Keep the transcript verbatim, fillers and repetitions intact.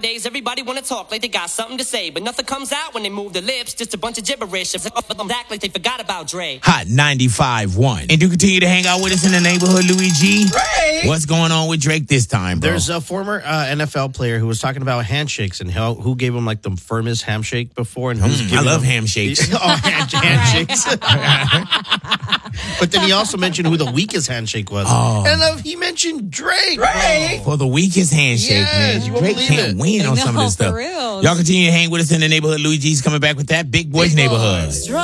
Nowadays, everybody wanna talk like they got something to say, but nothing comes out when they move their lips. Just a bunch of gibberish. Act like they forgot about Dre. Hot ninety-five point one. And do continue to hang out with us in the neighborhood, Luigi. Right. What's going on with Drake this time, bro? There's a former uh, N F L player who was talking about handshakes and how, who gave him like the firmest handshake before. And who's Mm, I giving love him, handshakes. Oh, hand, handshakes. But then he also mentioned who the weakest handshake was. Oh. And uh, he mentioned Drake. Right. For the weakest handshake, Yes, man. you won't Drake believe can't it. win I on know, some of this for stuff. real. Y'all continue to hang with us in the neighborhood. Luigi's coming back with that Big Boys Big Neighborhood. Boys.